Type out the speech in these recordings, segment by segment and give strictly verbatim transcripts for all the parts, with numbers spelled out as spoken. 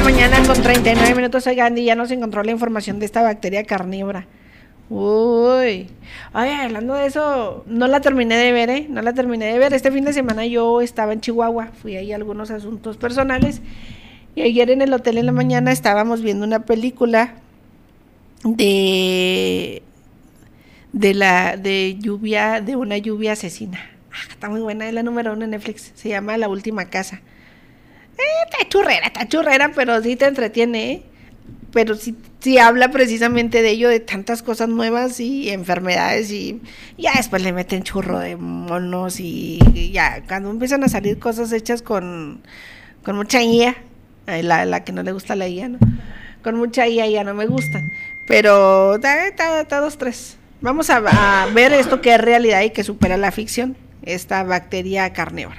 mañana con treinta y nueve minutos. Oigan, y ya nos encontró la información de esta bacteria carnívora. Uy, ay, hablando de eso, no la terminé de ver, ¿eh? No la terminé de ver. Este fin de semana yo estaba en Chihuahua, fui ahí a algunos asuntos personales. Y ayer en el hotel en la mañana estábamos viendo una película de de la de lluvia, de una lluvia asesina. Ah, está muy buena, es la número uno en Netflix. Se llama La Última Casa. Eh, está churrera, está churrera, pero sí te entretiene, ¿eh? Pero sí, sí habla precisamente de ello, de tantas cosas nuevas y enfermedades, y ya después le meten churro de monos y, y ya cuando empiezan a salir cosas hechas con, con mucha I A, la, la que no le gusta la I A, ¿no? Con mucha I A ya no me gustan, pero está, está, está dos, tres. Vamos a, a ver esto que es realidad y que supera la ficción, esta bacteria carnívora.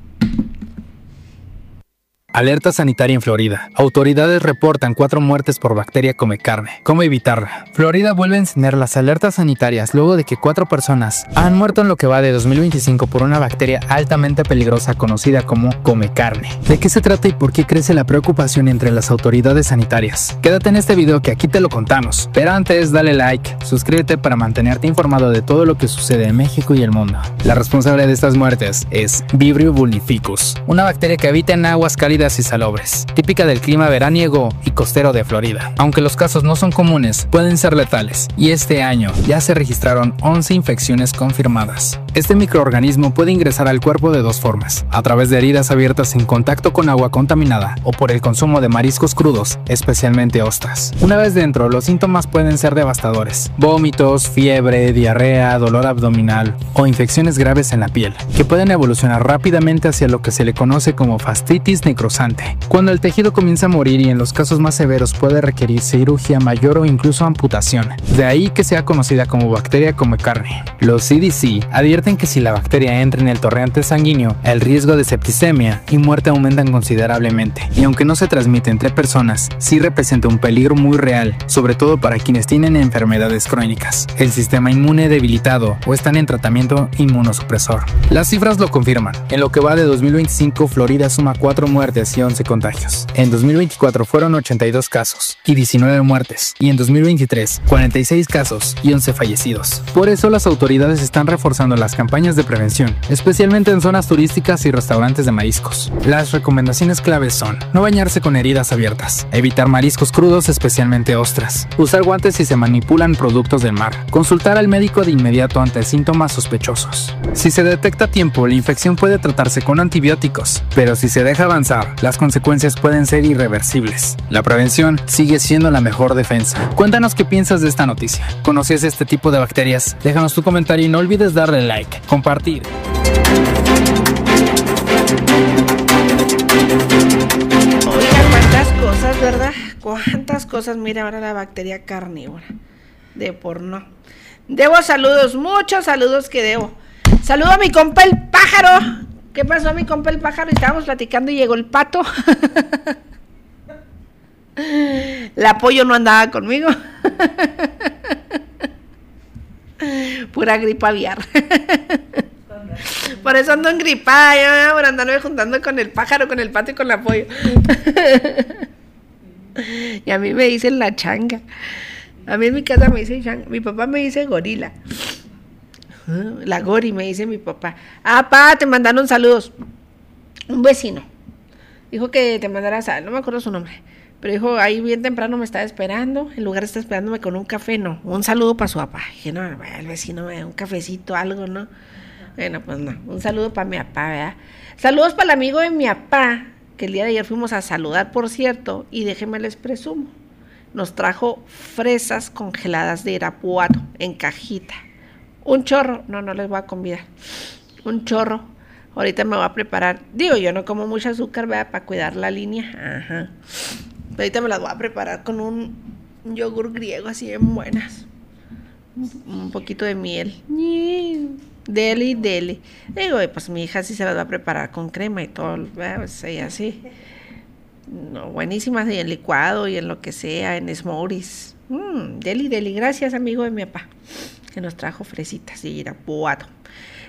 Alerta sanitaria en Florida. Autoridades reportan cuatro muertes por bacteria come carne. ¿Cómo evitarla? Florida vuelve a encender las alertas sanitarias luego de que cuatro personas han muerto en lo que va de dos mil veinticinco por una bacteria altamente peligrosa conocida como come carne. ¿De qué se trata y por qué crece la preocupación entre las autoridades sanitarias? Quédate en este video que aquí te lo contamos. Pero antes, dale like, suscríbete para mantenerte informado de todo lo que sucede en México y el mundo. La responsable de estas muertes es Vibrio vulnificus, una bacteria que habita en aguas cálidas y salobres, típica del clima veraniego y costero de Florida. Aunque los casos no son comunes, pueden ser letales, y este año ya se registraron once infecciones confirmadas. Este microorganismo puede ingresar al cuerpo de dos formas: a través de heridas abiertas en contacto con agua contaminada o por el consumo de mariscos crudos, especialmente ostras. Una vez dentro, los síntomas pueden ser devastadores: vómitos, fiebre, diarrea, dolor abdominal o infecciones graves en la piel, que pueden evolucionar rápidamente hacia lo que se le conoce como fascitis necrosante, cuando el tejido comienza a morir, y en los casos más severos puede requerir cirugía mayor o incluso amputación. De ahí que sea conocida como bacteria come carne. Los C D C advierten que si la bacteria entra en el torrente sanguíneo, el riesgo de septicemia y muerte aumentan considerablemente, y aunque no se transmite entre personas, sí representa un peligro muy real, sobre todo para quienes tienen enfermedades crónicas, el sistema inmune debilitado o están en tratamiento inmunosupresor. Las cifras lo confirman. En lo que va de dos mil veinticinco, Florida suma cuatro muertes y once contagios. En dos mil veinticuatro fueron ochenta y dos casos y diecinueve muertes, y en dos mil veintitrés cuarenta y seis casos y once fallecidos. Por eso las autoridades están reforzando las campañas de prevención, especialmente en zonas turísticas y restaurantes de mariscos. Las recomendaciones claves son: no bañarse con heridas abiertas, evitar mariscos crudos, especialmente ostras, usar guantes si se manipulan productos del mar, consultar al médico de inmediato ante síntomas sospechosos. Si se detecta a tiempo, la infección puede tratarse con antibióticos, pero si se deja avanzar, las consecuencias pueden ser irreversibles. La prevención sigue siendo la mejor defensa. Cuéntanos qué piensas de esta noticia. ¿Conocías este tipo de bacterias? Déjanos tu comentario y no olvides darle like, compartir. Oiga, cuántas cosas, ¿verdad? Cuántas cosas. Mira ahora la bacteria carnívora. De por no. Debo saludos, muchos saludos que debo. Saludo a mi compa el pájaro. ¿Qué pasó, mi compa el pájaro? Estábamos platicando y llegó el pato. La pollo no andaba conmigo. Pura gripa aviar. Por eso ando engripada, yo, por andarme juntando con el pájaro, con el pato y con la pollo. Y a mí me dicen la changa. A mí en mi casa me dicen changa. Mi papá me dice gorila. La Gori, me dice mi papá. Ah, pa, te mandaron saludos. Un vecino dijo que te mandara saludos, no me acuerdo su nombre, pero dijo, ahí bien temprano me estaba esperando, en lugar de estar esperándome con un café, no, un saludo para su papá. Dije, no, el vecino me da un cafecito, algo, ¿no? Bueno, pues no, un saludo para mi papá, ¿verdad? Saludos para el amigo de mi papá, que el día de ayer fuimos a saludar, por cierto, y déjenme les presumo, nos trajo fresas congeladas de Irapuato, en cajita. Un chorro, no, no les voy a convidar. Un chorro. Ahorita me voy a preparar. Digo, yo no como mucho azúcar, ¿verdad? Para cuidar la línea. Ajá. Pero ahorita me las voy a preparar con un yogur griego así bien buenas. Un poquito de miel. Deli, deli. Digo, pues mi hija sí se las va a preparar con crema y todo, ¿verdad? Pues ella sí. No, buenísimas, y en licuado y en lo que sea, en smoothies. Mm, deli, deli. Gracias, amigo de mi papá, que nos trajo fresitas de Irapuato.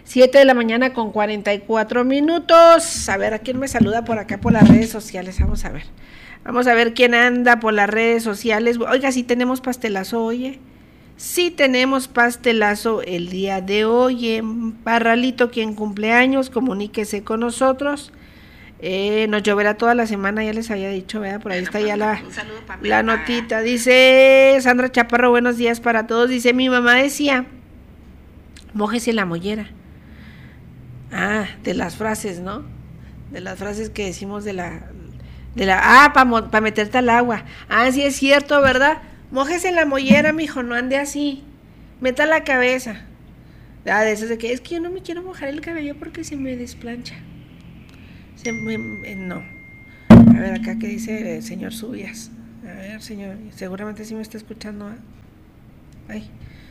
siete de la mañana con cuarenta y cuatro minutos. A ver, ¿a quién me saluda por acá por las redes sociales? Vamos a ver. Vamos a ver quién anda por las redes sociales. Oiga, sí tenemos pastelazo, oye. Sí tenemos pastelazo el día de hoy en Parralito, quien cumpleaños, comuníquese con nosotros. Eh, nos lloverá toda la semana, ya les había dicho, ¿verdad? Por ahí está ya la, la notita. Dice Sandra Chaparro, buenos días para todos. Dice, mi mamá decía, mójese la mollera. Ah, de las frases, ¿no? De las frases que decimos de la... de la ah, para pa meterte al agua. Ah, sí es cierto, ¿verdad? Mójese la mollera, mijo, no ande así. Meta la cabeza. Ah, de esas de que es que yo no me quiero mojar el cabello porque se me desplancha. Se me, eh, no. A ver, acá que dice el señor Subias. A ver, señor, seguramente sí me está escuchando. ¿eh? Ay.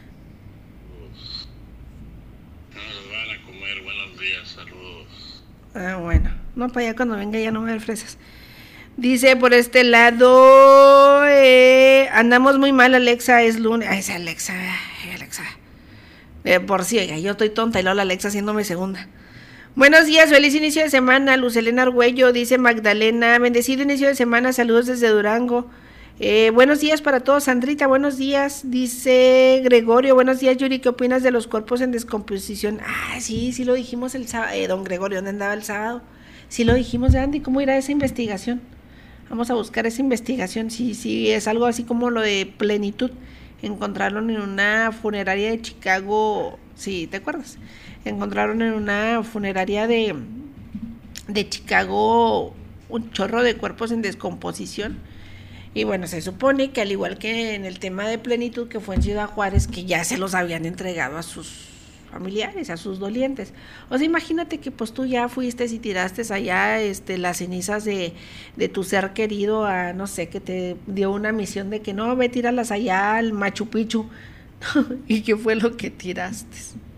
Nos van a comer, buenos días, saludos. Ah, bueno. No, para allá cuando venga ya no va a haber fresas. Dice por este lado, eh, andamos muy mal, Alexa, es lunes. Ay, esa Alexa, ay, Alexa. Eh, por si, sí, yo estoy tonta y luego la Alexa haciéndome segunda. Buenos días, feliz inicio de semana, Lucelena Argüello, dice Magdalena, bendecido inicio de semana, saludos desde Durango. Eh, buenos días para todos, Sandrita, buenos días, dice Gregorio, buenos días, Yuri, ¿qué opinas de los cuerpos en descomposición? Ah, sí, sí lo dijimos el sábado, eh, don Gregorio, ¿dónde andaba el sábado? Sí lo dijimos, Andy, ¿cómo irá esa investigación? Vamos a buscar esa investigación, sí, sí, es algo así como lo de Plenitud, encontraron en una funeraria de Chicago, sí, ¿te acuerdas? Encontraron en una funeraria de, de Chicago un chorro de cuerpos en descomposición. Y bueno, se supone que al igual que en el tema de Plenitud, que fue en Ciudad Juárez, que ya se los habían entregado a sus familiares, a sus dolientes. O sea, imagínate que pues tú ya fuiste y tiraste allá este, las cenizas de, de tu ser querido a, no sé, que te dio una misión de que no, ve, tíralas allá al Machu Picchu. ¿Y qué fue lo que tiraste?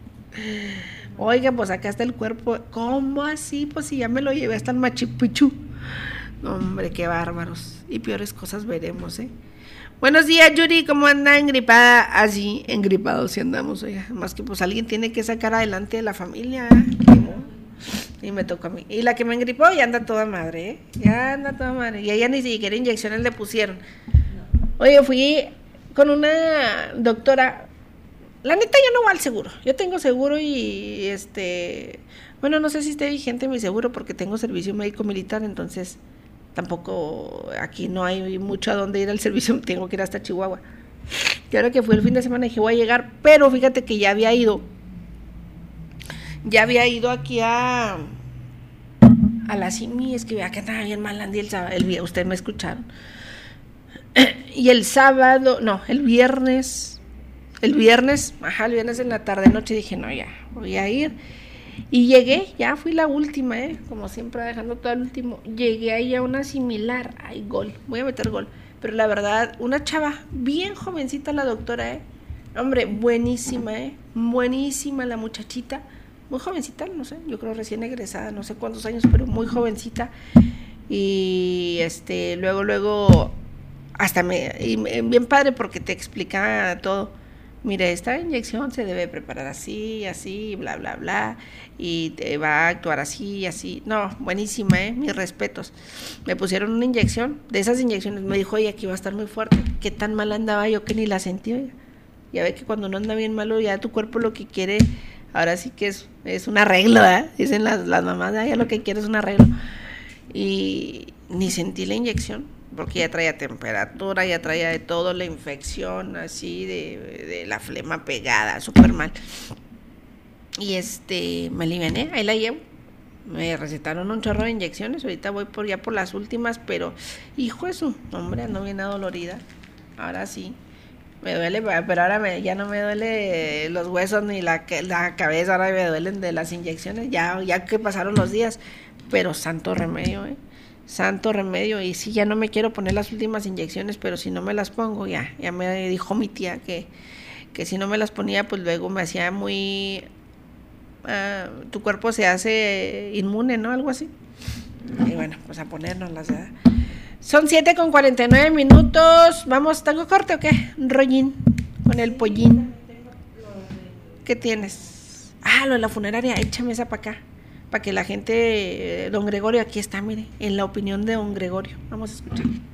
Oiga, pues acá está el cuerpo. ¿Cómo así? Pues si ya me lo llevé hasta el Machu Picchu. Hombre, qué bárbaros. Y peores cosas veremos, ¿eh? Buenos días, Yuri, ¿cómo anda? Engripada, así, engripados si andamos, oiga. Más que pues alguien tiene que sacar adelante de la familia, ¿eh? Y me tocó a mí. Y la que me engripó ya anda toda madre, ¿eh? Ya anda toda madre. Y a ella ni siquiera inyecciones le pusieron. Oye, fui con una doctora. La neta ya no va al seguro. Yo tengo seguro y este, bueno, no sé si esté vigente mi seguro porque tengo servicio médico militar, entonces tampoco aquí no hay mucho a dónde ir al servicio, tengo que ir hasta Chihuahua. Y ahora que fui el fin de semana dije voy a llegar, pero fíjate que ya había ido, ya había ido aquí a a la Simi, es que vea que estaba bien mal Andy el sábado, el viernes, ustedes me escucharon. Y el sábado, no, el viernes. El viernes, ajá, el viernes en la tarde noche dije, no, ya, voy a ir. Y llegué, ya fui la última, ¿eh? Como siempre, dejando todo el último. Llegué ahí a una similar, ay, gol, voy a meter gol. Pero la verdad, una chava bien jovencita la doctora, ¿eh? Hombre, buenísima, ¿eh? Buenísima la muchachita. Muy jovencita, no sé, yo creo recién egresada, no sé cuántos años, pero muy jovencita. Y este, luego, luego, hasta me, y bien padre porque te explica todo. Mire, esta inyección se debe preparar así, así, bla, bla, bla, y te va a actuar así, así. No, buenísima, ¿eh? Mis respetos. Me pusieron una inyección, de esas inyecciones, me dijo, oye, aquí va a estar muy fuerte. Qué tan mal andaba yo que ni la sentí, oiga. Ya ve que cuando no anda bien malo, ya tu cuerpo lo que quiere, ahora sí que es, es un arreglo, ¿eh? Dicen las, las mamás, ya lo que quiere es un arreglo. Y ni sentí la inyección. Porque ya traía temperatura, ya traía de todo, la infección así, de, de la flema pegada, súper mal. Y este, me aliviané, ahí la llevo. Me recetaron un chorro de inyecciones, ahorita voy por ya por las últimas, pero, hijo de su, hombre, ando bien adolorida. Ahora sí, me duele, pero ahora me, ya no me duele los huesos ni la, la cabeza, ahora me duelen de las inyecciones, ya, ya que pasaron los días, pero santo remedio, eh. Santo remedio, y sí, ya no me quiero poner las últimas inyecciones, pero si no me las pongo, ya, ya me dijo mi tía que, que si no me las ponía, pues luego me hacía muy, uh, tu cuerpo se hace inmune, ¿no? Algo así. Y bueno, pues a ponérnoslas, ¿verdad? Son siete con cuarenta y nueve minutos, vamos, ¿tengo corte o qué? Rollín, con el pollín. ¿Qué tienes? Ah, lo de la funeraria, échame esa para acá. Para que la gente, don Gregorio, aquí está, mire, en la opinión de don Gregorio. Vamos a escuchar.